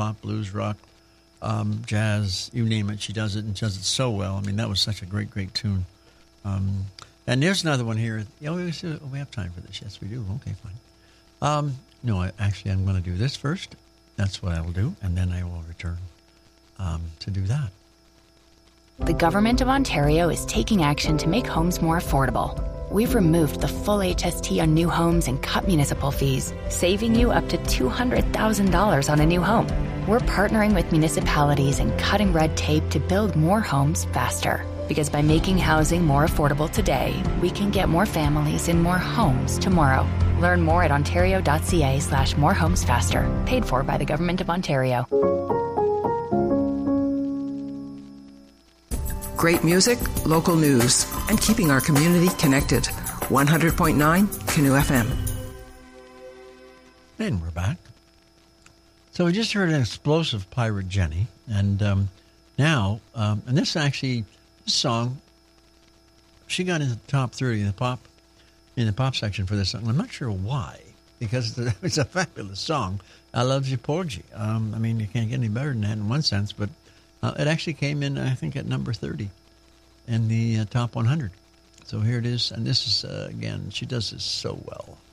pop, blues, rock, jazz, you name it. She does it, and does it so well. I mean, that was such a great, great tune. And there's another one here. Yeah, we have time for this. Yes, we do. Okay, fine. No, I'm going to do this first. That's what I will do, and then I will return to do that. The Government of Ontario is taking action to make homes more affordable. We've removed the full HST on new homes and cut municipal fees, saving you up to $200,000 on a new home. We're partnering with municipalities and cutting red tape to build more homes faster. Because by making housing more affordable today, we can get more families in more homes tomorrow. Learn more at ontario.ca/morehomesfaster. Paid for by the Government of Ontario. Great music, local news, and keeping our community connected. 100.9 Canoe FM. And we're back. So we just heard an explosive Pirate Jenny, and now, and this song, she got into the top 30 in the pop section for this song. I'm not sure why, because it's a fabulous song. I love you, Porgy. I mean, you can't get any better than that in one sense, but it actually came in, I think, at number 30 in the top 100. So here it is, and this is, again, she does this so well.